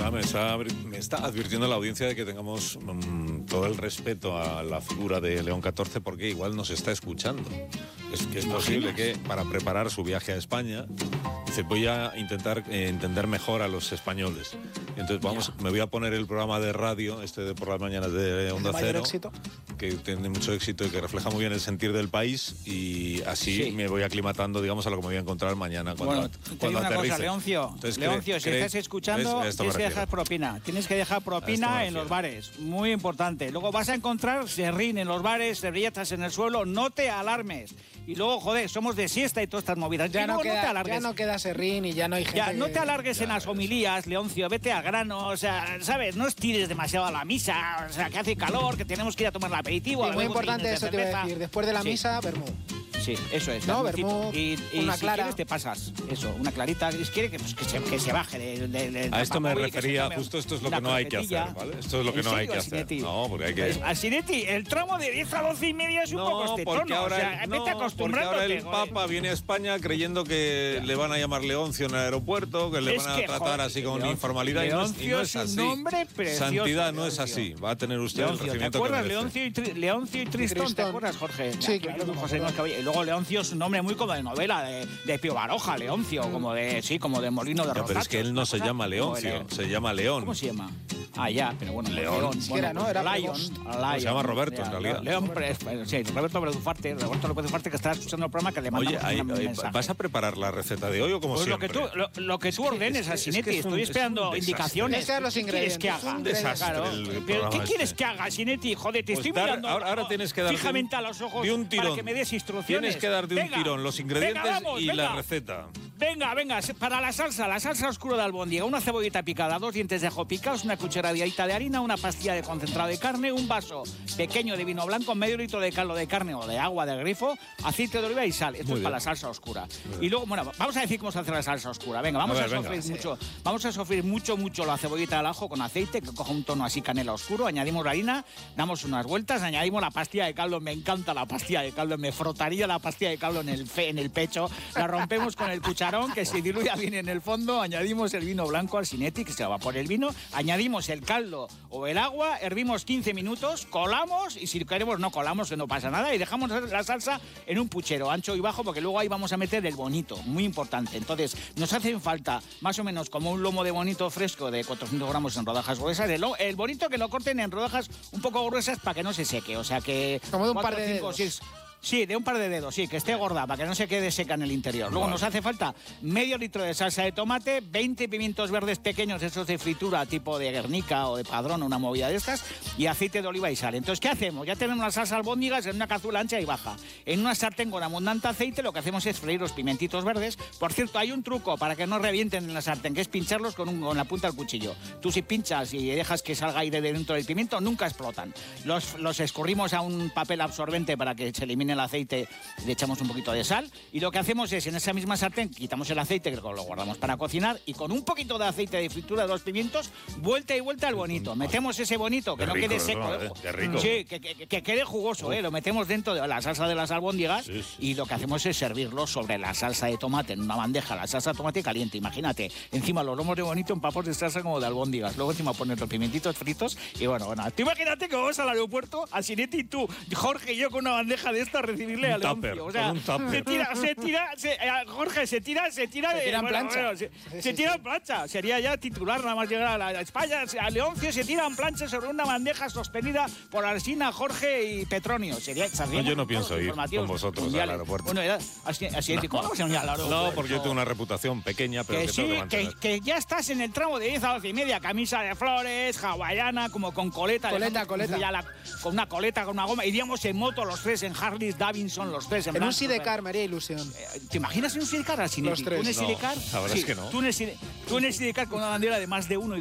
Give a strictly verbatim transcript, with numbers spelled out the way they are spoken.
Nada, me, está, me está advirtiendo la audiencia de que tengamos mmm, todo el respeto a la figura de León catorce, porque igual nos está escuchando. Es que es posible que para preparar su viaje a España dice, voy a intentar eh, entender mejor a los españoles. Entonces vamos, me voy a poner el programa de radio, este de por las mañanas de Onda Cero, éxito? que tiene mucho éxito y que refleja muy bien el sentir del país, y así sí. me voy aclimatando, digamos, a lo que me voy a encontrar mañana cuando, bueno, te cuando digo una aterrice. cosa, Leoncio, Entonces, Leoncio, si cree, estás escuchando, ¿ves? tienes que dejar propina. Tienes que dejar propina en los bares, muy importante. Luego vas a encontrar serrín en los bares, servilletas en el suelo, no te alarmes. Y luego, joder, somos de siesta y todas estas movidas. Ya, y no, luego queda, no te alargues. ya no queda serrín y ya no hay gente... Ya, no que... te alargues ya, en las homilías, Leoncio, vete al grano, o sea, ¿sabes? No estires demasiado a la misa, o sea, que hace calor, que tenemos que ir a tomar el aperitivo. Sí, muy importante eso, te iba a decir, después de la sí. misa, vermú. Sí, eso es. No, vermú, y, y una si clara. quieres te pasas, eso, una clarita. Si quiere que, pues, que, se, que se baje de, de, de A esto me Papagoy, refería, justo esto es lo que no hay que hacer, ¿vale? Esto es lo que no hay que hacer. No, porque hay que... Pues, Asinetti, el tramo de diez a doce y media es un no, poco porque estetón, ahora, o sea, no, vete acostumbrándote. porque ahora el Papa joder. viene a España creyendo que le van a llamar Leoncio en el aeropuerto, que le Es van a que, tratar joder, así con Leoncio, informalidad, y no es, y no es Leoncio así. es un nombre precioso, Santidad no Leoncio. es así. Va a tener usted Leoncio, el ¿te recibimiento acuerdas? que merece. Leoncio y, Tri Leoncio y Tristón, Tristón. ¿te acuerdas, Jorge? Sí, claro, claro, José claro. Caballero. Y luego Leoncio es un nombre muy como de novela, de, de Pío Baroja, Leoncio, como de, sí, como de Molino de Ya, Rosachos. pero es que él no se cosa, llama Leoncio, como se llama León. ¿Cómo se llama? Ah, ya, pero bueno, León. León. Sí, Bueno, era, ¿no? pues, Era Lion, Lion. Lion. Se llama Roberto, en Ya, realidad. León, Pérez, sí, Roberto Predufarte, Roberto López Dufarte, que está escuchando el programa, que le mandamos Oye, ahí, un ahí, mensaje. ¿vas a preparar la receta de hoy o como Pues lo siempre? que tú, lo, lo que tú ordenes, es que- Asinetti, es que es un- estoy es un esperando desastre. indicaciones. Tienes que dar los ¿Qué quieres que ingredientes, haga? un desastre Claro. el Pero, programa ¿qué este. quieres que haga, Asinetti? Joder, te Pues estoy dar- mirando ahora- ahora tienes que dar de fijamente un- a los ojos de un tirón. para que me des instrucciones. Tienes que dar de un Venga, tirón los ingredientes venga, vamos, y venga. la receta. Venga, venga, para la salsa, la salsa oscura de albóndiga, una cebollita picada, dos dientes de ajo picados, una cucharadita de harina, una pastilla de concentrado de carne, un vaso pequeño de vino blanco, medio litro de caldo de carne o de agua del grifo, aceite de oliva y sal. Esto Muy es para bien. la salsa oscura. Y luego, bueno, vamos a decir cómo se hace la salsa oscura. Venga, vamos A a, ver, sofreír venga. mucho, vamos a sofreír mucho, mucho la cebollita del ajo con aceite, que coja un tono así canela oscuro, añadimos la harina, damos unas vueltas, añadimos la pastilla de caldo, me encanta la pastilla de caldo, me frotaría la pastilla de caldo en el, fe, en el pecho, la rompemos con el cucharón, que se diluya bien en el fondo, añadimos el vino blanco al Asinetti, que se va por el vino, añadimos el caldo o el agua, hervimos quince minutos, colamos, y si queremos no colamos, que no pasa nada, y dejamos la salsa en un puchero ancho y bajo, porque luego ahí vamos a meter el bonito, muy importante. Entonces, nos hacen falta más o menos como un lomo de bonito fresco de cuatrocientos gramos en rodajas gruesas, el, lo- el bonito que lo corten en rodajas un poco gruesas para que no se seque, o sea que... Como de un cuatro, par de cinco, dedos. seis, Sí, de un par de dedos, sí, que esté gorda, para que no se quede seca en el interior. Luego Vale. nos hace falta medio litro de salsa de tomate, veinte pimientos verdes pequeños, esos de fritura, tipo de Guernica o de Padrón, una movida de estas, y aceite de oliva y sal. Entonces, ¿qué hacemos? Ya tenemos la salsa albóndigas en una cazuela ancha y baja. En una sartén con abundante aceite, lo que hacemos es freír los pimentitos verdes. Por cierto, hay un truco para que no revienten en la sartén, que es pincharlos con, un- con la punta del cuchillo. Tú si pinchas y dejas que salga aire de dentro del pimiento, nunca explotan. Los, los escurrimos a un papel absorbente para que se elimine el aceite, le echamos un poquito de sal, y lo que hacemos es, en esa misma sartén, quitamos el aceite, que lo guardamos para cocinar, y con un poquito de aceite de fritura de los pimientos, vuelta y vuelta al bonito. Metemos ese bonito, que Qué no rico, quede ¿no? seco. Eh, qué rico. Sí, que, que- que quede jugoso, ¿eh? Lo metemos dentro de la salsa de las albóndigas, Sí, sí. y lo que hacemos es servirlo sobre la salsa de tomate, en una bandeja, la salsa de tomate caliente, imagínate. Encima los lomos de bonito en papos de salsa como de albóndigas. Luego encima poner los pimientitos fritos, y bueno, bueno. Tú imagínate que vamos al aeropuerto, Asinetti y tú, Jorge y yo con una bandeja de esta a recibirle Un a Leoncio. tupper, O sea, con un tupper. se tira, se tira, se- eh, Jorge, se tira, se tira Se de... tira en bueno, plancha. bueno, se, Sí, se sí, tira sí. en plancha. Sería ya titular nada más llegar a, la, a España. A Leoncio se tira en plancha sobre una bandeja sostenida por Alsina, Jorge y Petronio. Sería, No, yo no pienso ir con vosotros al aeropuerto. Bueno, era, así, así es. ¿Cómo vamos a ir al aeropuerto? No, porque yo tengo una reputación pequeña, pero Que que, sí, tengo que que, mantener. que ya estás en el tramo de diez a doce y media, camisa de flores, hawaiana, como con coleta. Coleta, dejamos coleta. ya la- con una coleta, con una goma. Iríamos en moto los tres, en Harley Davidson los tres. En En un blanco, sidecar, me haría ilusión. eh, ¿Te imaginas en un sidecar, Asinetti? Los tres. ¿Tú en el No, sidecar? la verdad es que no. Tú en el side- tú en el sidecar con una bandera de más de uno.